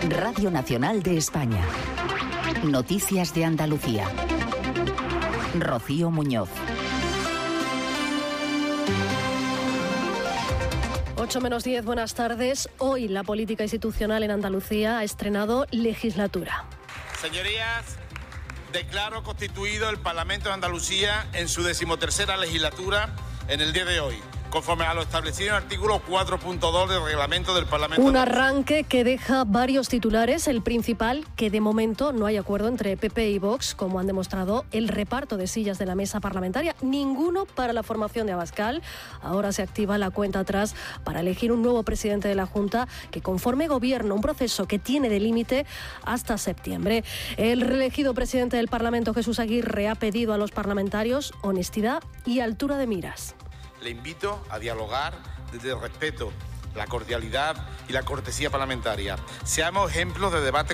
Radio Nacional de España. Noticias de Andalucía. Rocío Muñoz. 8:10, buenas tardes. Hoy la política institucional en Andalucía ha estrenado legislatura. Señorías, declaro constituido el Parlamento de Andalucía en su 13ª legislatura en el día de hoy, conforme a lo establecido en el artículo 4.2 del reglamento del Parlamento. Un arranque que deja varios titulares. El principal, que de momento no hay acuerdo entre PP y Vox, como han demostrado el reparto de sillas de la mesa parlamentaria. Ninguno para la formación de Abascal. Ahora se activa la cuenta atrás para elegir un nuevo presidente de la Junta que conforme gobierno, un proceso que tiene de límite hasta septiembre. El reelegido presidente del Parlamento, Jesús Aguirre, ha pedido a los parlamentarios honestidad y altura de miras. Le invito a dialogar desde el respeto, la cordialidad y la cortesía parlamentaria. Seamos ejemplos de debate